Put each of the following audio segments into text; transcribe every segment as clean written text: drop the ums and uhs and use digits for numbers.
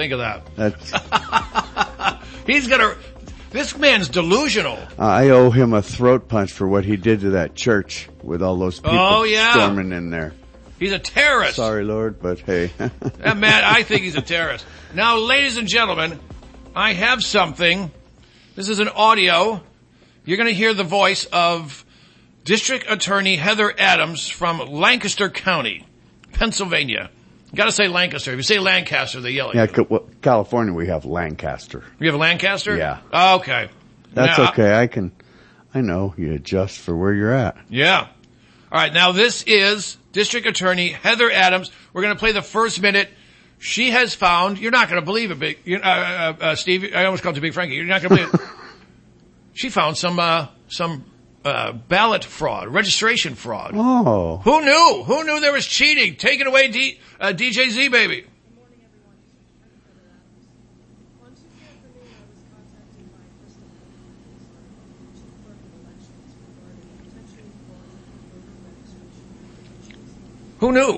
think of that? That's, This man's delusional. I owe him a throat punch for what he did to that church with all those people storming in there. He's a terrorist. Sorry, Lord, but hey. Matt, I think he's a terrorist. Now, ladies and gentlemen, I have something. This is an audio. You're going to hear the voice of District Attorney Heather Adams from Lancaster County, Pennsylvania. You got to say Lancaster. If you say Lancaster, they yell at you. Yeah, California, we have Lancaster. You have Lancaster? Yeah. Okay. That's okay. I know you adjust for where you're at. Yeah. All right. Now, this is District Attorney Heather Adams. We're going to play the first minute. She has found, you're not going to believe it, Steve, I almost called you Big Frankie. You're not going to believe it. She found some ballot fraud, registration fraud. Oh. Who knew? Who knew there was cheating? Take it away, DJ Z, baby. Good morning, everyone. On Tuesday afternoon, I was contacted by Crystal to clerk of elections regarding potentially fraudulent voter registration applications. Who knew?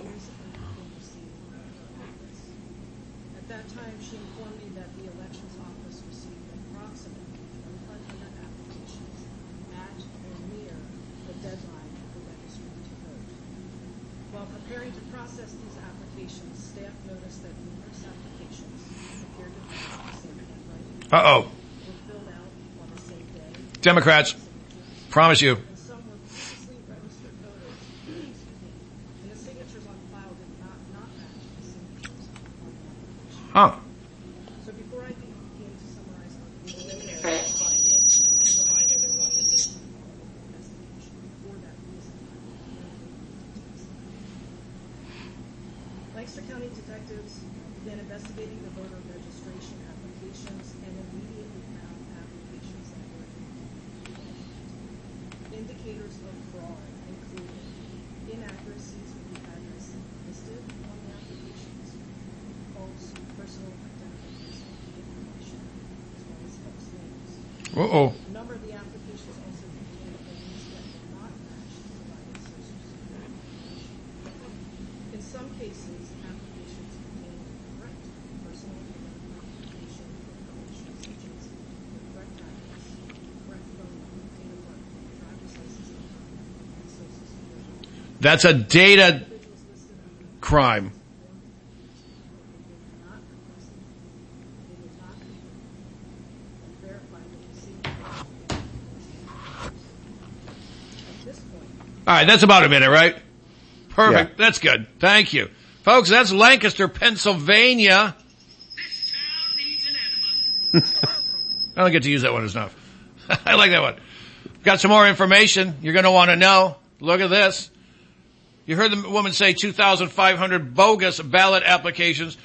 At that time, she informed me that the elections office received approximately 2,500 applications at or near the deadline for registering to vote. While preparing to process these applications, staff noticed that numerous applications appeared to have the same handwriting, Uh-oh. were filled out on the same day, Democrats. Promise you. and some were previously registered voters, and the signatures on file did not match the signatures on the application. Huh. So before I begin to summarize our preliminary findings, I must remind everyone that this is an investigation. For that reason, Lancaster County detectives began investigating the voter registration applications and immediately found applications that were indicators of fraud, including inaccuracies with the address listed on the applications, false personal identification information, as well as false names. Uh-oh. A number of the applications also contained names that did not match the provided social security information. In some cases, applications contained correct personal identification information, such as the correct address, correct phone number, date of birth, driver's license number, and social security. That's a data Individuals listed under crime. All right, that's about a minute, right? Perfect. Yeah. That's good. Thank you. Folks, that's Lancaster, Pennsylvania. This town needs an enema. I don't get to use that one enough. I like that one. Got some more information you're going to want to know. Look at this. You heard the woman say 2,500 bogus ballot applications.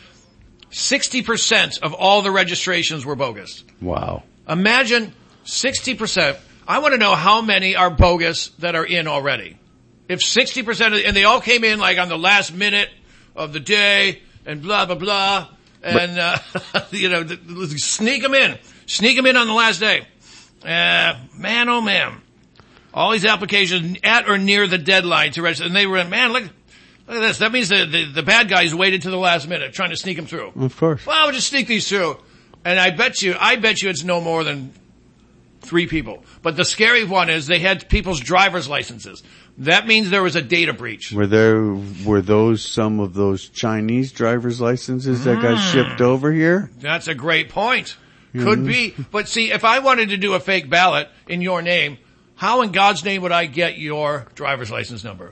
60% of all the registrations were bogus. Wow. Imagine 60%. I want to know how many are bogus that are in already. If 60%, and they all came in like on the last minute of the day and blah, blah, blah, and, sneak them in. Sneak them in on the last day. Man, oh man. All these applications at or near the deadline to register. And they were, man, look at this. That means the bad guys waited to the last minute trying to sneak them through. Of course. Well, we'll just sneak these through. And I bet you it's no more than 3 people. But the scary one is they had people's driver's licenses. That means there was a data breach. Were those some of those Chinese driver's licenses that got shipped over here? That's a great point. Could be. But see, if I wanted to do a fake ballot in your name, how in God's name would I get your driver's license number?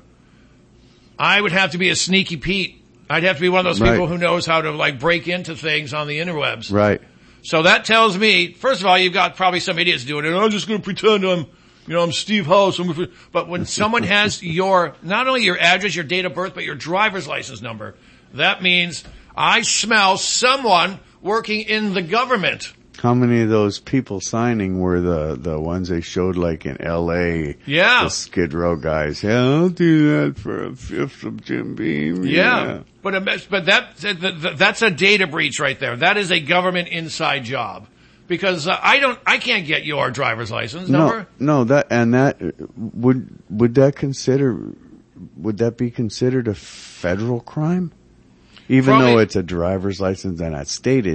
I would have to be a sneaky Pete. I'd have to be one of those people who knows how to like break into things on the interwebs. Right. So that tells me, first of all, you've got probably some idiots doing it. I'm just going to pretend I'm Steve House. But when someone has not only your address, your date of birth, but your driver's license number, that means I smell someone working in the government. How many of those people signing were the ones they showed like in L.A.? Yeah. The Skid Row guys. Yeah, I'll do that for a fifth of Jim Beam. Yeah. But that's a data breach right there. That is a government inside job. Because I can't get your driver's license number. No, would that be considered a federal crime? Even though it's a driver's license and a state